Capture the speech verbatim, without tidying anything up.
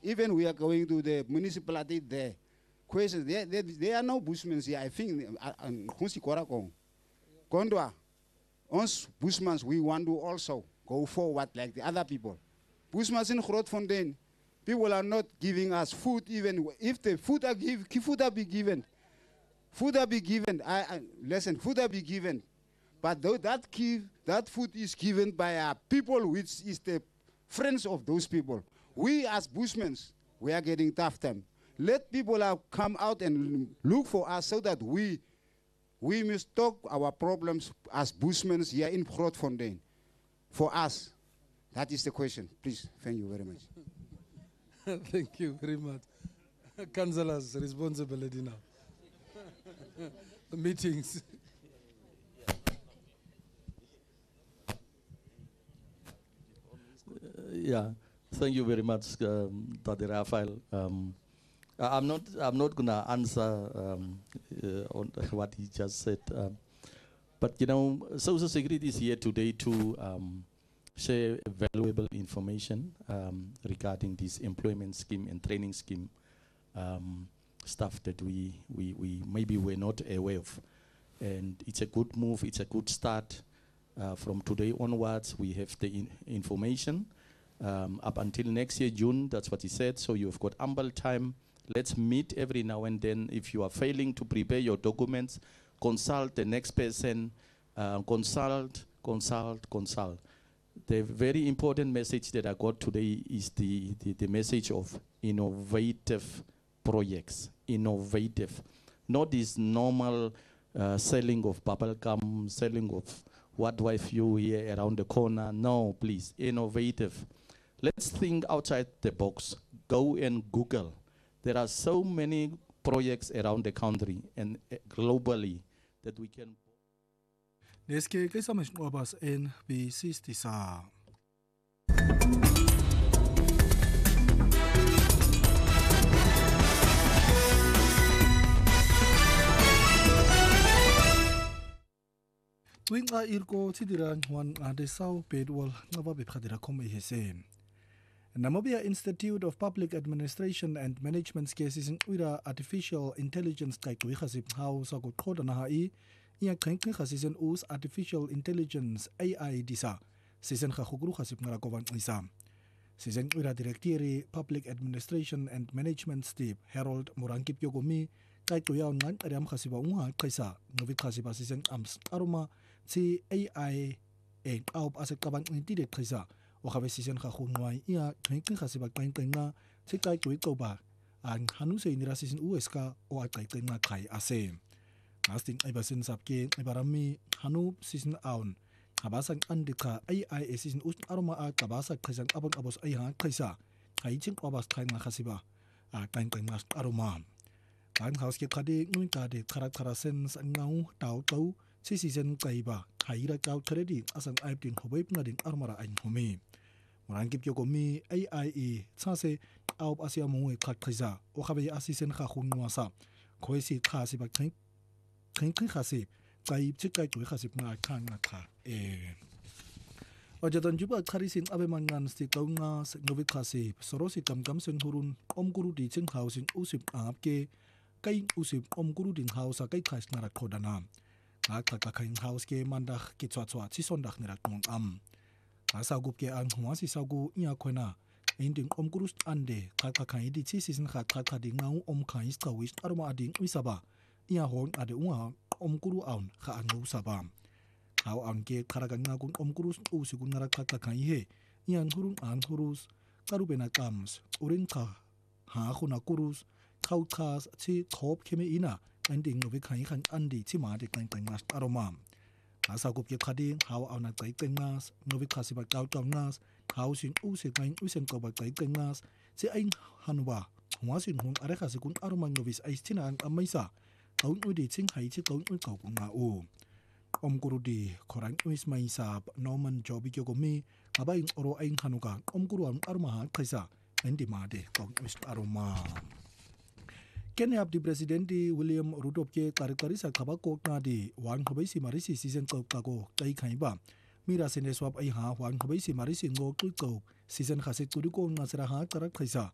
even we are going to the municipality there. Question, there, there, there are no Bushmen here. I think, Hunsi Korakong, Kondwa, ons Busmans, we want to also go forward like the other people. Busmans in Grootfontein, people are not giving us food, even if the food are give, food are be given. Food are be given. I, I, listen, food are be given. But though that, give, that food is given by our people, which is the friends of those people. We as Bushmen, we are getting tough time. Let people uh, come out and look for us so that we we must talk our problems as Bushmen here in Grootfontein. For us, that is the question. Please, thank you very much. Thank you very much. Councillors, responsibility now. Meetings. Yeah, thank you very much, um, Daddy Raphael. Um, I- I'm not. I'm not gonna answer um, uh, on what he just said, um, but you know, Social Security is here today to um, share valuable information um, regarding this employment scheme and training scheme um, stuff that we we we maybe were not aware of, and it's a good move. It's a good start. Uh, from today onwards, we have the in information. Um, up until next year, June, that's what he said. So you've got ample time. Let's meet every now and then. If you are failing to prepare your documents, consult the next person, uh, consult, consult, consult. The very important message that I got today is the, the, the message of innovative projects, innovative. Not this normal uh, selling of bubblegum, selling of what do I feel here around the corner. No, please, innovative. Let's think outside the box. Go and Google. There are so many projects around the country and uh, globally that we can. Neske ke sama ngobas N B sixty-sa. Twinga irko tidira ngwan ade sau pedwal ngaba be khadira khome hese. Namibia Institute of Public Administration and Management cases in Uira Artificial Intelligence kai kui khasip how sa ko khoda na hai ia khankhi khasisen us Artificial Intelligence A I disa season kha khugru khasip ngara ko wan isa season Uira Directory Public Administration and Management Steve Harold Murankip Yogomi kai to yaw ngan ariam khasiba unga khaisa ngovi khasiba season ams aruma si A I e qaup ase kaban inti de khaisa o khabe season kha khunwai ia khankhi khasiba kain kainga si kai to itoba an hanu se inira season uska o a kai kainga khai ase asting ibasin sapke ibarami hanu season aun habasan andika A I season us aruma a kabasa khaisan abon abos ai ha khaisa khai ching abas khainga khasiba a kain kainga aruma kan house ke khade ngun ka de khara khara sen ngau tau tau si season kaiba khaira kau thredi asan aip tin khobei pna ding armara ain home moran kip yoko mi A I e chase au asia mu e khat khaisa o khabe asisen kha khun nuasa khoisi kha si ba thain thain thain khasi kai chi kai tu khasi na khan na kha e Ojadan juba kharisin abe mangan sti kaunga novi khasi sorosi kam kam sen hurun om guru di ching housing usip ap ke kai usip om guru ding house kai khas na khodana ka ka ka khain house ke mandak ki chwa chwa chi sondak ni rakong am asa gup ke an hwa si sagu nya khona inding om guru ande ka ka khain di chi season kha kha kha ding ngau om khain sta wis arma ading wisaba ia hon ade unga om guru aun kha anu saba how anke kharagan nga kun om guru u sigun ngara kha kha khain he ian hurun an hurus karubena kams urin kha ha khuna kurus khau khas chi thop kheme ina ending no vi khai khan andi chi ma de kan kan mas aroma asa gup ke khadi how ana kai kan mas no vi khasi ba kau tong nas how sin u se kan u sen ko ba kai kan nas se ain hanwa hwa sin hon are khasi kun aroma no vis ai china an amaisa kau u di ching hai chi kau u kau nga u om guru di khorang uis mai sab norman jobi ko mi abai oro ain hanuka om guru am arma ha khaisa endi ma de kau us aroma Kenya abdi presidenti William Ruto ke karikari sa khaba ko na di wan khabai si mari si season ko ka ko kai khai ba mira sene swap ai ha wan khabai si mari si ngo tu ko season khase tu ko na sera ha karak khaisa